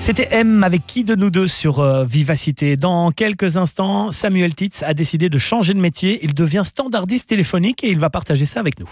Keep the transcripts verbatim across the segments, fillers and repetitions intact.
C'était M avec qui de nous deux sur euh, Vivacité. Dans quelques instants, Samuel Titz a décidé de changer de métier. Il devient standardiste téléphonique et il va partager ça avec nous.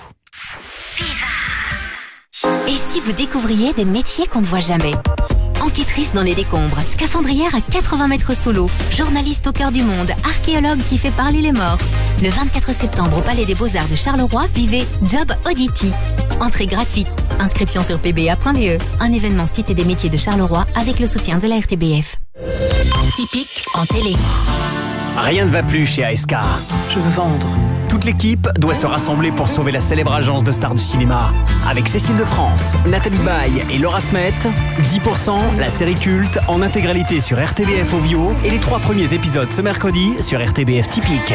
Et si vous découvriez des métiers qu'on ne voit jamais ? Enquêtrice dans les décombres, scaphandrière à quatre-vingts mètres sous l'eau, journaliste au cœur du monde, archéologue qui fait parler les morts. Le vingt-quatre septembre au Palais des Beaux-Arts de Charleroi, vivez Job Oddity. Entrée gratuite. Inscription sur p b a point b e. Un événement Cité des métiers de Charleroi avec le soutien de la R T B F. Typique en télé. Rien ne va plus chez A S K. Je veux vendre. Toute l'équipe doit se rassembler pour sauver la célèbre agence de stars du cinéma. Avec Cécile de France, Nathalie Baye et Laura Smet, dix pour cent, la série culte, en intégralité sur R T B F Ovio et les trois premiers épisodes ce mercredi sur R T B F Typique.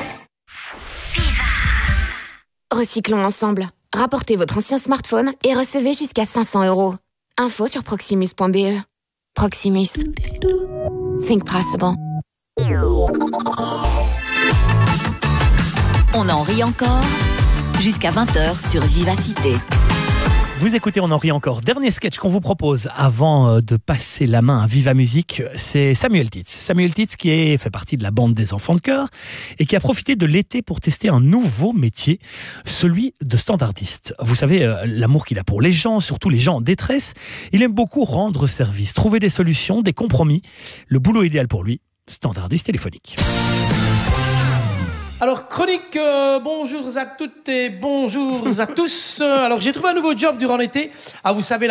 Recyclons ensemble. Rapportez votre ancien smartphone et recevez jusqu'à cinq cents euros. Info sur proximus point b e. Proximus. Think possible. On en rit encore jusqu'à vingt heures sur Vivacité. Vous écoutez On en rit encore. Dernier sketch qu'on vous propose avant de passer la main à Viva Musique, c'est Samuel Titz. Samuel Titz qui est, fait partie de la bande des enfants de chœur et qui a profité de l'été pour tester un nouveau métier, celui de standardiste. Vous savez, l'amour qu'il a pour les gens, surtout les gens en détresse, il aime beaucoup rendre service, trouver des solutions, des compromis. Le boulot idéal pour lui, standardiste téléphonique. Alors, chronique, euh, bonjour à toutes et bonjour à tous. Alors, j'ai trouvé un nouveau job durant l'été. Ah, vous savez,